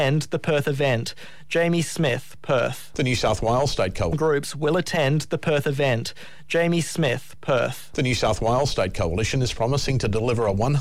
attend the Perth event. Jamie Smith, Perth. The New South Wales State Coalition Groups will attend the Perth event. Jamie Smith, Perth. The New South Wales State Coalition is promising to deliver a